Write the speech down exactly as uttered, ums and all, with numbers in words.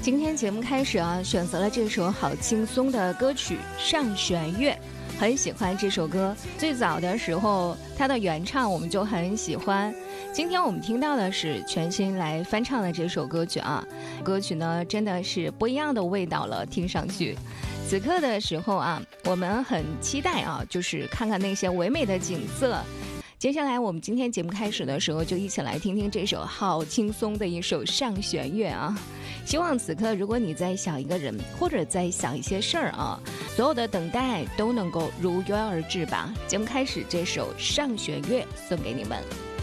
今天节目开始啊，选择了这首好轻松的歌曲《上弦月》，很喜欢这首歌。最早的时候，它的原唱我们就很喜欢。今天我们听到的是全新来翻唱的这首歌曲啊，歌曲呢真的是不一样的味道了，听上去。此刻的时候啊，我们很期待啊，就是看看那些唯美的景色。接下来我们今天节目开始的时候，就一起来听听这首好轻松的一首《上弦月》啊。希望此刻如果你在想一个人，或者在想一些事儿啊，所有的等待都能够如约而至吧。节目开始，这首《上弦月》送给你们。